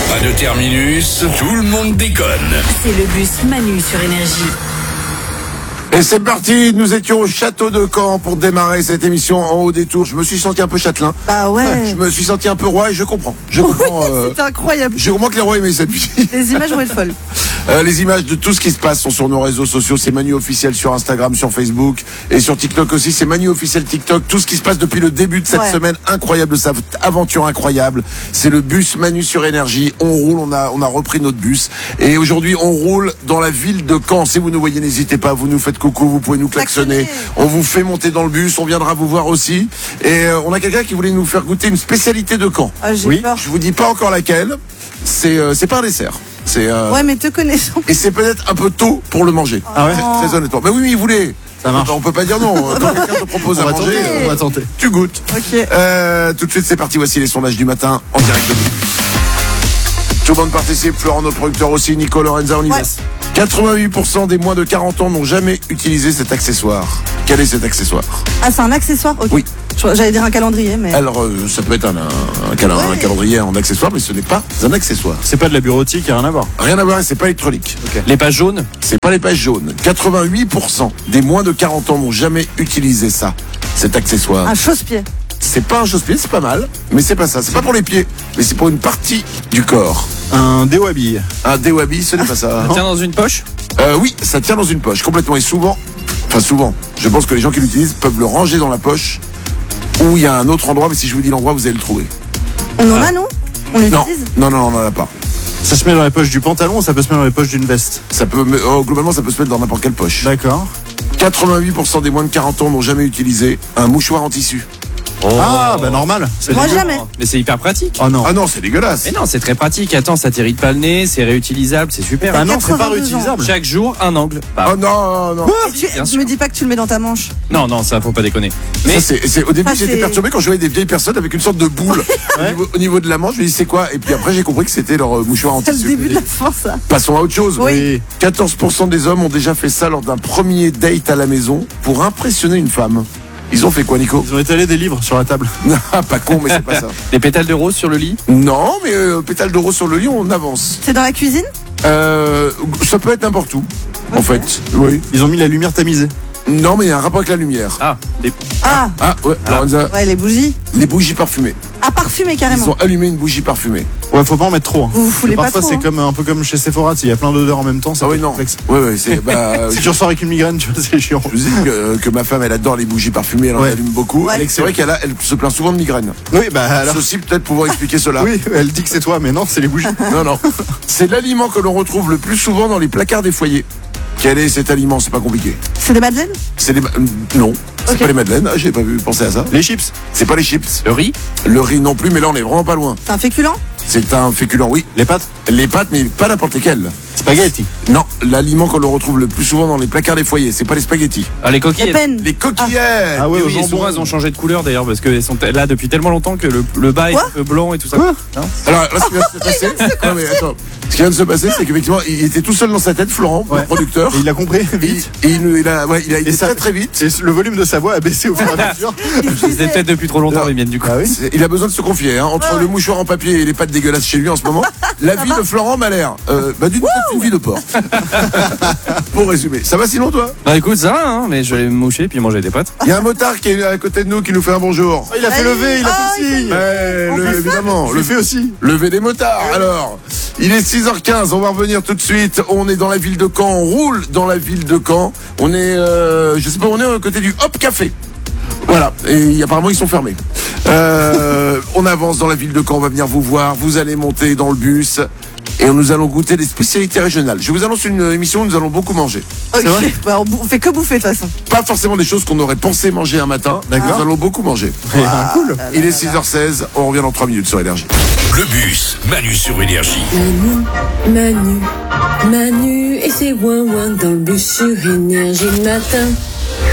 Pas de terminus, tout le monde déconne. C'est le bus Manu sur Énergie. Et c'est parti, nous étions au château de Caen pour démarrer cette émission en haut des tours. Je me suis senti un peu châtelain. Bah ouais. Je me suis senti un peu roi et je comprends. Je comprends. C'est incroyable. Je comprends que les rois aimaient cette musique. Les images vont être folles. Les images de tout ce qui se passe sont sur nos réseaux sociaux. C'est Manu officiel sur Instagram, sur Facebook et sur TikTok aussi. C'est Manu officiel TikTok. Tout ce qui se passe depuis le début de cette semaine incroyable, cette aventure incroyable. C'est le bus Manu sur Énergie. On roule, on a repris notre bus. Et aujourd'hui, on roule dans la ville de Caen. Si vous nous voyez, n'hésitez pas, vous nous faites coucou, vous pouvez nous klaxonner. On vous fait monter dans le bus, on viendra vous voir aussi. Et on a quelqu'un qui voulait nous faire goûter une spécialité de Caen. Ah, j'ai peur. Je vous dis pas encore laquelle. C'est pas un dessert. Ouais, mais te connaissant. Et c'est peut-être un peu tôt pour le manger. Ah ouais. Très honnêtement. Mais oui, mais il voulait. Ça marche. On peut pas dire non. Quand quelqu'un te propose à manger, on va tenter. tu goûtes. Ok. Tout de suite, c'est parti. Voici les sondages du matin en direct de nous. Tout le monde participe. Florent, notre producteur aussi. Nico, Lorenza, on y va. Ouais. 88% des moins de 40 ans n'ont jamais utilisé cet accessoire. Quel est cet accessoire? Ah, c'est un accessoire? Ok. Oui. J'allais dire un calendrier, mais. Alors, ça peut être un calendrier en accessoire, mais ce n'est pas un accessoire. C'est pas de la bureautique, y a rien à voir. Rien à voir, et c'est pas électronique. Les pages jaunes? C'est pas les pages jaunes. 88% des moins de 40 ans n'ont jamais utilisé ça, cet accessoire. Un chausse-pied. C'est pas un chausse-pied, c'est pas mal, mais c'est pas ça. C'est pas pour les pieds, mais c'est pour une partie du corps. Un déo à billes. Un déwabi, ce n'est pas ça. Ça tient dans une poche? Oui, ça tient dans une poche, complètement. Et souvent, je pense que les gens qui l'utilisent peuvent le ranger dans la poche, ou il y a un autre endroit, mais si je vous dis l'endroit, vous allez le trouver. On en a, non? On Non, l'utilise? non, on n'en a pas. Ça se met dans les poches du pantalon ou ça peut se mettre dans les poches d'une veste? Ça peut, globalement, ça peut se mettre dans n'importe quelle poche. D'accord. 88% des moins de 40 ans n'ont jamais utilisé un mouchoir en tissu. Ah, bah normal. C'est Moi, dégueu. jamais. Mais c'est hyper pratique. Oh non. Ah non, c'est dégueulasse. Mais non, c'est très pratique. Attends, ça t'irrite pas le nez, c'est réutilisable, c'est super. Ah non, c'est pas 82 ans. réutilisable. Chaque jour, un angle. Bah, Oh non. bien Tu sûr. me dis pas que tu le mets dans ta manche. Non, ça faut pas déconner. Mais Ça, au début, Ah, j'étais c'est- perturbé quand je voyais des vieilles personnes avec une sorte de boule au niveau de la manche. Je me dis, c'est quoi? Et puis après, j'ai compris que c'était leur mouchoir en C'est le tissu. début de la fin, ça. Passons à autre chose. Oui. 14% des hommes ont déjà fait ça lors d'un premier date à la maison pour impressionner une femme. Ils ont fait quoi, Nico? Ils ont étalé des livres sur la table. Non, pas con, mais c'est pas ça. des pétales de rose sur le lit? Non, mais pétale de rose sur le lit, on avance. C'est dans la cuisine? Ça peut être n'importe où, en fait. Oui. Ils ont mis la lumière tamisée. Non, mais il y a un rapport avec la lumière. Ah, des... Ah, Ah, ouais, Lorenza, ouais, les bougies. les bougies parfumées. À parfumer, Ils carrément. ont allumé une bougie parfumée. Ouais, faut pas en mettre trop. Hein. Vous vous foulez pas Parfois, trop, c'est hein. comme un peu comme chez Sephora, il y a plein d'odeurs en même temps. Ça Ah peut oui, être non. complexe. Ouais, c'est. Si tu ressors avec une migraine, tu vois, c'est chiant. Je vous dis que ma femme, elle adore les bougies parfumées, elle en Ouais. allume beaucoup. Ouais. C'est vrai elle se plaint souvent de migraine. Oui, bah alors. Ceci peut-être pouvoir expliquer cela. Oui, elle dit que c'est toi, mais non, c'est les bougies. Non. C'est l'aliment que l'on retrouve le plus souvent dans les placards des foyers. Quel est cet aliment? C'est pas compliqué. C'est des madeleines? C'est les... Non, c'est Ok. pas les madeleines. Ah, j'ai pas vu penser à ça. Les chips. C'est pas les chips. Le riz? Le riz non plus, mais là on est vraiment pas loin. C'est un féculent? C'est un féculent, oui. Les pâtes. Les pâtes, mais pas n'importe lesquelles. Spaghetti. Non, l'aliment que l'on retrouve le plus souvent dans les placards des foyers, c'est pas les spaghettis. Ah, les Les coquillettes. peines? Les coquillettes. Ah ouais, Oui, au oui, et jambon. souvent elles ont changé de couleur d'ailleurs parce qu'elles sont là depuis tellement longtemps que le bas est Quoi un peu blanc et tout ça. Quoi Hein? Alors là, ce qui vient de se passer, non, mais attends. Ce qui vient de se passer, c'est qu'effectivement, il était tout seul dans sa tête, Florent, le Ouais. producteur. Et il a compris vite. Et il a été ça- très très vite. Et le volume de sa voix a baissé au fur et à mesure. Ils étaient peut-être depuis trop longtemps les miennes du coup. Ah oui. Il a besoin de se confier, hein, entre le mouchoir en papier et les pâtes dégueulasses chez lui en ce moment. La vie de Florent m'a l'air d'une vie de porc. Pour résumer. Ça va sinon toi? Bah écoute, ça va, hein, mais je vais me moucher puis manger des pâtes. Il y a un motard qui est à côté de nous qui nous fait un bonjour. Il a fait lever, il a fait le signe. Évidemment, Je le fais aussi. lever des motards. Alors, il est 6h15, on va revenir tout de suite. On est dans la ville de Caen, on roule dans la ville de Caen. On est, je sais pas, on est à côté du Hop Café. Voilà, et apparemment ils sont fermés. On avance dans la ville de Caen, on va venir vous voir, vous allez monter dans le bus et nous allons goûter des spécialités régionales. Je vous annonce une émission où nous allons beaucoup manger. Ok. vrai Bah, on fait que bouffer, de toute façon. Pas forcément des choses qu'on aurait pensé manger un matin, D'accord. nous allons beaucoup manger. Cool. Il est 6h16, on revient dans 3 minutes sur Énergie. Le bus Manu sur Énergie. Manu et c'est ouin ouin dans le bus sur Énergie le matin.